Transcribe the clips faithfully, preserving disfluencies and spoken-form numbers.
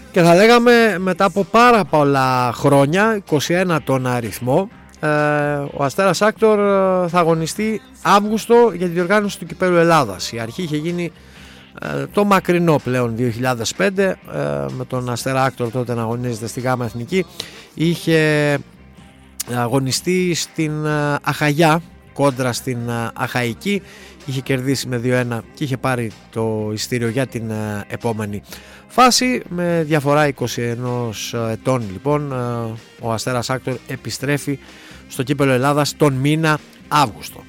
Και θα λέγαμε μετά από πάρα πολλά χρόνια, είκοσι ένα τον αριθμό, ε, ο Αστέρας Άκτορ θα αγωνιστεί Αύγουστο για τη διοργάνωση του Κυπέλλου Ελλάδας. Η αρχή είχε γίνει ε, το μακρινό πλέον δύο χιλιάδες πέντε, ε, με τον Αστέρα Άκτορ τότε να αγωνίζεται στη Γάμα Εθνική. Είχε αγωνιστεί στην ε, Αχαγιά κόντρα στην ε, Αχαϊκή, είχε κερδίσει με δύο ένα και είχε πάρει το ειστήριο για την ε, επόμενη φάση. Με διαφορά είκοσι ένα ετών λοιπόν, ε, ο Αστέρας Άκτορ επιστρέφει στο Κύπελλο Ελλάδας τον μήνα Αύγουστο.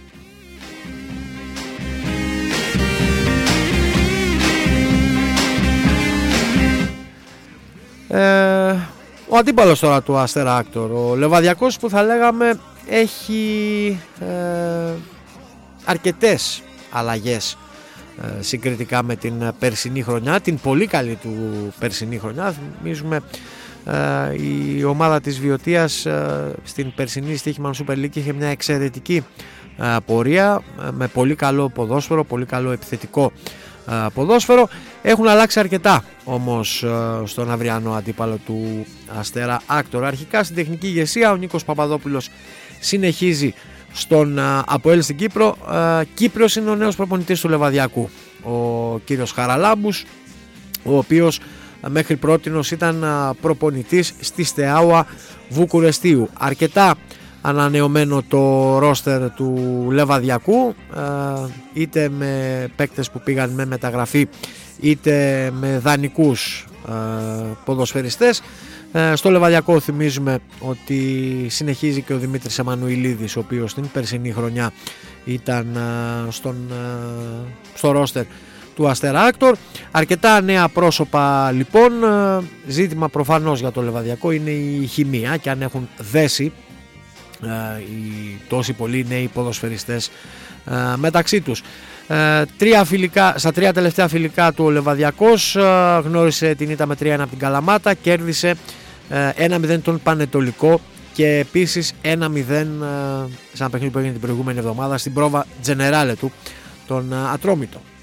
Ε, ο αντίπαλος τώρα του Αστέρα Άκτορ, ο Λεβαδιακός, που θα λέγαμε έχει ε, αρκετές αλλαγές ε, συγκριτικά με την περσινή χρονιά, την πολύ καλή του περσινή χρονιά. Θυμίζουμε ε, η ομάδα της Βιωτίας ε, στην περσινή Στοίχημαν Super League είχε μια εξαιρετική ε, πορεία ε, με πολύ καλό ποδόσφαιρο, πολύ καλό επιθετικό ε, ποδόσφαιρο. Έχουν αλλάξει αρκετά όμως ε, στον αυριανό αντίπαλο του Αστέρα Άκτορ. Αρχικά στην τεχνική ηγεσία ο Νίκος Παπαδόπουλος συνεχίζει στον ΑΠΟΕΛ στην Κύπρο. Κύπριος είναι ο νέος προπονητής του Λεβαδιακού, ο κύριος Χαραλάμπους, ο οποίος μέχρι πρότινος ήταν προπονητής στη Στεάουα Βουκουρεστίου. Αρκετά ανανεωμένο το ρόστερ του Λεβαδιακού, είτε με παίκτες που πήγαν με μεταγραφή είτε με δανεικούς ποδοσφαιριστές. Στο Λεβαδιακό θυμίζουμε ότι συνεχίζει και ο Δημήτρης Εμμανουηλίδης, ο οποίος στην περσινή χρονιά ήταν στον, στο ρόστερ του Αστέρα Άκτορ. Αρκετά νέα πρόσωπα λοιπόν. Ζήτημα προφανώς για το Λεβαδιακό είναι η χημεία, και αν έχουν δέσει οι τόσοι πολλοί νέοι ποδοσφαιριστές μεταξύ τους. Τρία φιλικά, στα τρία τελευταία φιλικά του ο Λεβαδιακός γνώρισε την ήττα με τρία ένα από την Καλαμάτα, κέρδισε ένα μηδέν τον Πανετολικό και επίσης ένα μηδέν σε ένα παιχνίδι που έγινε την προηγούμενη εβδομάδα στην πρόβα Τζενεράλε του, τον Ατρόμητο.